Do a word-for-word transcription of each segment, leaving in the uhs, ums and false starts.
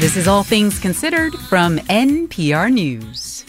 This is All Things Considered from N P R News.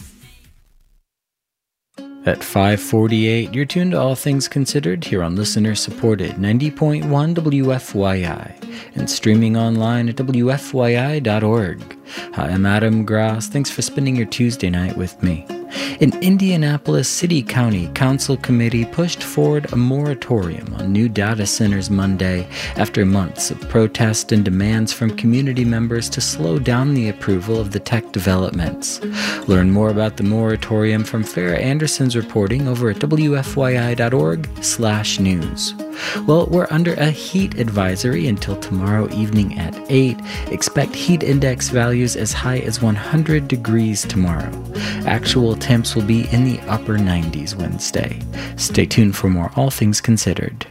At five forty-eight, you're tuned to All Things Considered here on listener-supported ninety point one W F Y I and streaming online at W F Y I dot org. Hi, I'm Adam Gross. Thanks for spending your Tuesday night with me. An Indianapolis City County Council committee pushed forward a moratorium on new data centers Monday after months of protest and demands from community members to slow down the approval of the tech developments. Learn more about the moratorium from Farrah Anderson's reporting over at W F Y I dot org slash news. Well, we're under a heat advisory until tomorrow evening at eight. Expect heat index values as high as one hundred degrees tomorrow. Actual temps will be in the upper nineties Wednesday. Stay tuned for more All Things Considered.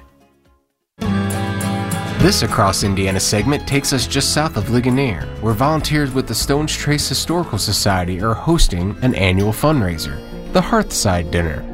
This Across Indiana segment takes us just south of Ligonier, where volunteers with the Stones Trace Historical Society are hosting an annual fundraiser, the Hearthside Dinner.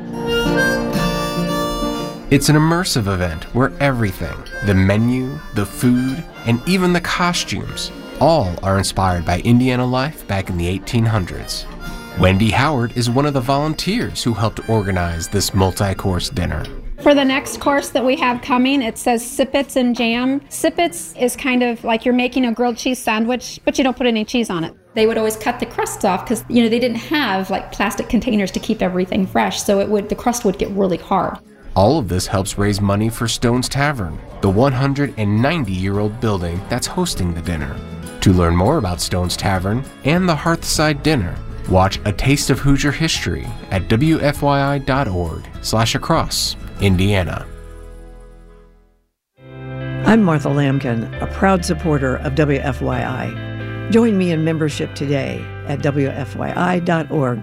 It's an immersive event where everything, the menu, the food, and even the costumes, all are inspired by Indiana life back in the eighteen hundreds. Wendy Howard is one of the volunteers who helped organize this multi-course dinner. For the next course that we have coming, it says sippets and jam. Sippets is kind of like you're making a grilled cheese sandwich, but you don't put any cheese on it. They would always cut the crusts off because, you know, they didn't have like plastic containers to keep everything fresh, so it would the crust would get really hard. All of this helps raise money for Stone's Tavern, the one hundred ninety-year-old building that's hosting the dinner. To learn more about Stone's Tavern and the Hearthside Dinner, watch A Taste of Hoosier History at W F Y I dot org slash across Indiana. I'm Martha Lamkin, a proud supporter of W F Y I. Join me in membership today at W F Y I dot org.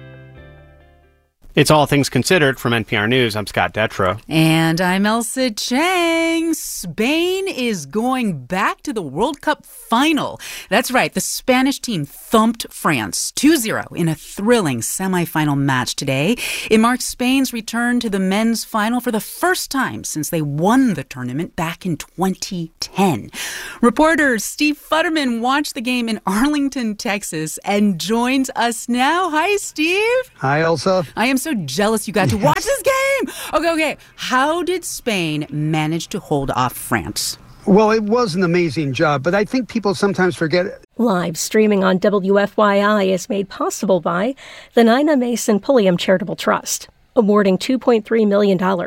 It's All Things Considered from N P R News. I'm Scott Detrow. And I'm Elsa Chang. Spain is going back to the World Cup final. That's right. The Spanish team thumped France two zero in a thrilling semifinal match today. It marks Spain's return to the men's final for the first time since they won the tournament back in twenty ten. Reporter Steve Futterman watched the game in Arlington, Texas, and joins us now. Hi, Steve. Hi, Elsa. I am so jealous you got to watch this game. Okay, okay. How did Spain manage to hold off France? Well, it was an amazing job, but I think people sometimes forget. Live streaming on W F Y I is made possible by the Nina Mason Pulliam Charitable Trust, awarding two point three million dollars